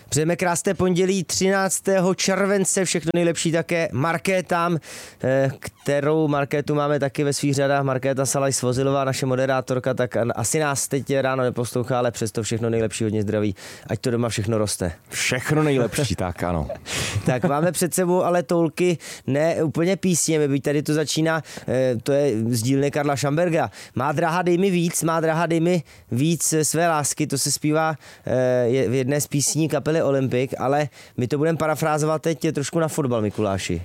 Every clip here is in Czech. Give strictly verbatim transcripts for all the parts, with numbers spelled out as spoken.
Přejeme krásné pondělí třináctého července, všechno nejlepší také markétám, kterou markétu máme taky ve svých řadách. Markéta Salaj Svozilová, naše moderátorka, tak asi nás teď ráno neposlouchá, ale přesto všechno nejlepší, hodně zdraví, ať to doma všechno roste. Všechno nejlepší, tak ano. Tak máme před sebou ale toulky ne úplně písněmi, byť tady to začíná, to je z dílny Karla Šamberga. Má drahá, dej mi víc, má drahá, dej mi víc své lásky, to se zpívá v jedné z písní kapely Olympic, ale my to budeme parafrázovat teď trošku na fotbal, Mikuláši.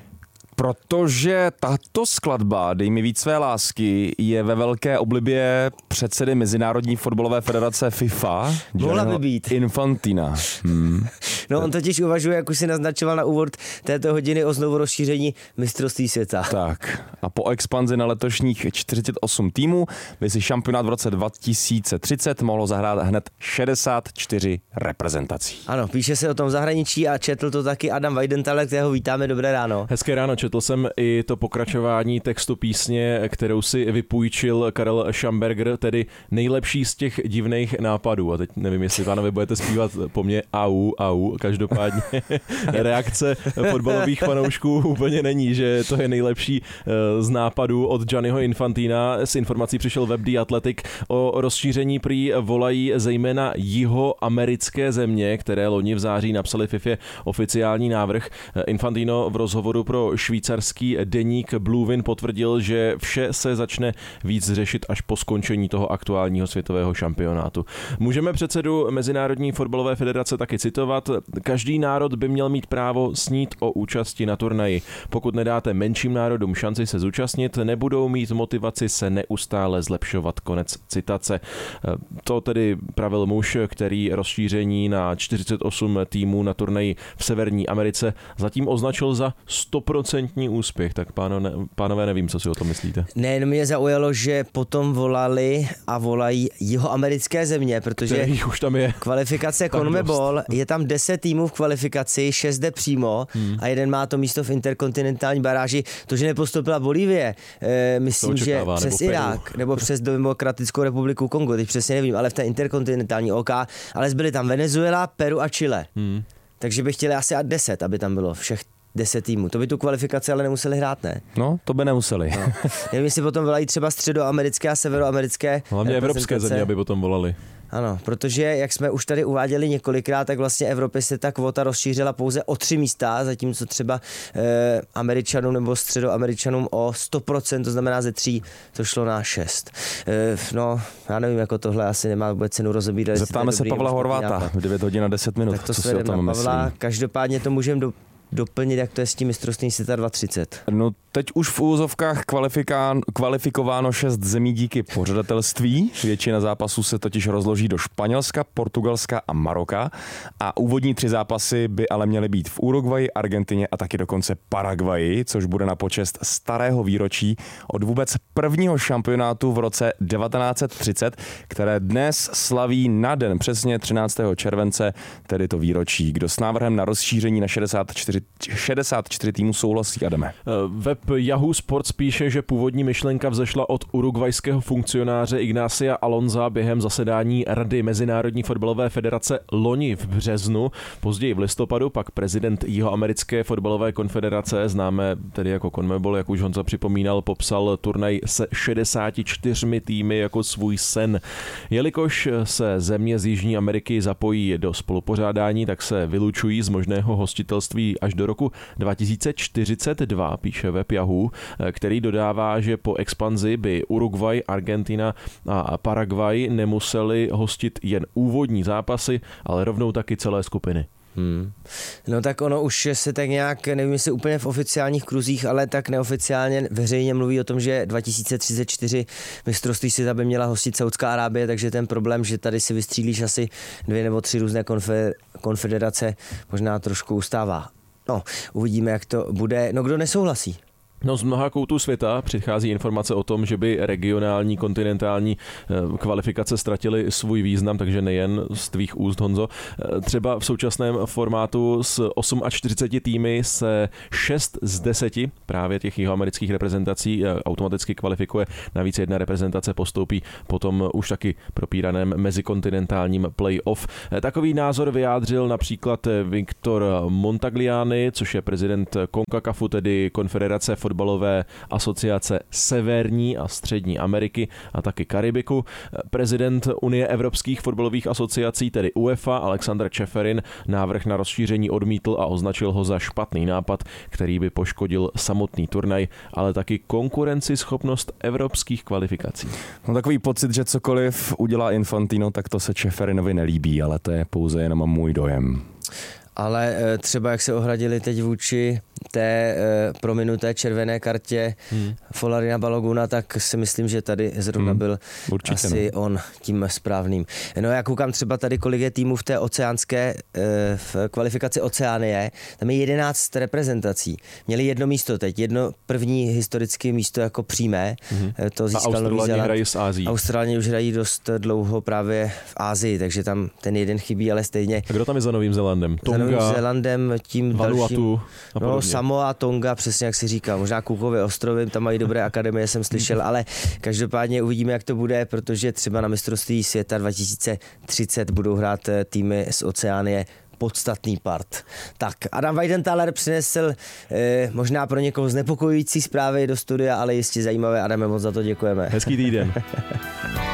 Protože tato skladba Dej mi víc své lásky je ve velké oblibě předsedy Mezinárodní fotbalové federace FIFA. Mohla by být. Infantina. Hmm. No on totiž uvažuje, jak už si naznačoval na úvod této hodiny, o znovu rozšíření mistrovství světa. Tak a po expanzi na letošních čtyřicet osm týmů by si šampionát v roce dva tisíce třicet mohlo zahrát hned šedesát čtyři reprezentací. Ano, píše se o tom v zahraničí a četl to taky Adam Weidenthaler, kterého vítáme, dobré ráno. Hezké ráno, četl jsem i to pokračování textu písně, kterou si vypůjčil Karel Šamberger, tedy nejlepší z těch divných nápadů. A teď nevím, jestli, pánové, budete zpívat po mně au, au. Každopádně reakce fotbalových fanoušků úplně není, že to je nejlepší z nápadů od Gianniho Infantina. S informací přišel web The Athletic. O rozšíření prý volají zejména jihoamerické země, které loni v září napsali FIFA oficiální návrh. Infantino v rozhovoru pro švýcarský deník Bluevin potvrdil, že vše se začne víc řešit až po skončení toho aktuálního světového šampionátu. Můžeme předsedu Mezinárodní fotbalové federace taky citovat. Každý národ by měl mít právo snít o účasti na turnaji. Pokud nedáte menším národům šanci se zúčastnit, nebudou mít motivaci se neustále zlepšovat. Konec citace. To tedy pravil muž, který rozšíření na čtyřicet osm týmů na turnaji v Severní Americe zatím označil za stoprocentní úspěch. Tak pánové, pánové, nevím, co si o tom myslíte. Nejen mě zaujalo, že potom volali a volají jihoamerické země, protože už tam je kvalifikace CONMEBOL, je tam deset týmů v kvalifikaci, šest jde přímo hmm. a jeden má to místo v interkontinentální baráži. To, že nepostoupila Bolívie, e, myslím, že přes nebo Irák nebo přes Demokratickou republiku Kongo, teď přesně nevím, ale v té interkontinentální OK, ale zbyly tam Venezuela, Peru a Chile. Hmm. Takže by chtěli asi ad deset, aby tam bylo všech deset týmů. To by tu kvalifikaci ale nemuseli hrát, ne? No, to by nemuseli. No. Nevím, jestli potom volají třeba středoamerické a severoamerické. Hlavně evropské země, aby potom volali. Ano, protože jak jsme už tady uváděli několikrát, tak vlastně Evropě se ta kvota rozšířila pouze o tři místa, zatímco třeba eh, Američanům nebo středoameričanům o sto procent, to znamená ze tří, to šlo na šest. Eh, no, já nevím, jako tohle asi nemá vůbec cenu rozebírat. Zeptáme se Pavla Horváta v devět hodin a deset minut, tak to co si o tom myslí. Pavla, každopádně to můžeme do doplnit, jak to je s tím mistrovstvím světa dva tisíce třicet. No teď už v úvozovkách kvalifikováno šest zemí díky pořadatelství. Většina zápasů se totiž rozloží do Španělska, Portugalska a Maroka a úvodní tři zápasy by ale měly být v Uruguayi, Argentině a taky dokonce Paraguayi, což bude na počest starého výročí od vůbec prvního šampionátu v roce devatenáct set třicet, které dnes slaví na den přesně třináctého července, tedy to výročí. Kdo s návrhem na rozšíření na šedesát čtyři, šedesát čtyři týmů souhlasí, Adame? Web Yahoo Sports píše, že původní myšlenka vzešla od urugvajského funkcionáře Ignacia Alonza během zasedání Rady Mezinárodní fotbalové federace loni v březnu. Později v listopadu pak prezident Jihoamerické fotbalové konfederace, známé tedy jako CONMEBOL, jak už Honza připomínal, popsal turnaj se šedesáti čtyřmi týmy jako svůj sen. Jelikož se země z Jižní Ameriky zapojí do spolupořádání, tak se vylučují z možného hostitelství až do roku dva tisíce čtyřicet dva, píše web Yahoo, který dodává, že po expanzi by Uruguay, Argentina a Paraguay nemuseli hostit jen úvodní zápasy, ale rovnou taky celé skupiny. Hmm. No tak ono už se tak nějak, nevím jestli úplně v oficiálních kruzích, ale tak neoficiálně veřejně mluví o tom, že dva tisíce třicet čtyři mistrovství světa by měla hostit Saudská Arábie, takže ten problém, že tady si vystřílíš asi dvě nebo tři různé konfe- konfederace, možná trošku ustává. No, uvidíme, jak to bude. No, kdo nesouhlasí? No, z mnoha koutů světa přichází informace o tom, že by regionální, kontinentální kvalifikace ztratily svůj význam, takže nejen z tvých úst, Honzo. Třeba v současném formátu s čtyřiceti osmi týmy se šest z deseti právě těch jihoamerických reprezentací automaticky kvalifikuje. Navíc jedna reprezentace postoupí potom už taky propíraném mezikontinentálním play-off. Takový názor vyjádřil například Victor Montagliani, což je prezident CONCACAFu, tedy Konfederace fotbalové asociace Severní a Střední Ameriky a taky Karibiku. Prezident Unie evropských fotbalových asociací, tedy UEFA, Alexander Čeferin, návrh na rozšíření odmítl a označil ho za špatný nápad, který by poškodil samotný turnaj, ale taky konkurenceschopnost evropských kvalifikací. No, takový pocit, že cokoliv udělá Infantino, tak to se Čeferinovi nelíbí, ale to je pouze jenom můj dojem. Ale třeba jak se ohradili teď vůči té prominuté červené kartě hmm. Folarina Baloguna, tak si myslím, že tady zrovna hmm. byl Určitě asi no. on tím správným. No já koukám třeba tady, kolik je týmů v té oceánské v kvalifikaci Oceánie, tam je jedenáct reprezentací. Měli jedno místo teď, jedno první historické místo jako přímé, hmm. to získal Nový Zéland. Australaně už hrají dost dlouho právě v Ázii, takže tam ten jeden chybí, ale stejně. A kdo tam je za Novým Zélandem? Tonga, Novým Zélandem, tím Vanuatu dalším, no Samoa, Tonga, přesně jak si říkal, možná Cookovy ostrovy, tam mají dobré akademie, jsem slyšel, ale každopádně uvidíme, jak to bude, protože třeba na mistrovství světa dva tisíce třicet budou hrát týmy z Oceánie podstatný part. Tak, Adam Weidenthaler přinesl eh, možná pro někoho znepokojující zprávy do studia, ale jistě zajímavé. Adame, moc za to děkujeme. Hezký týden.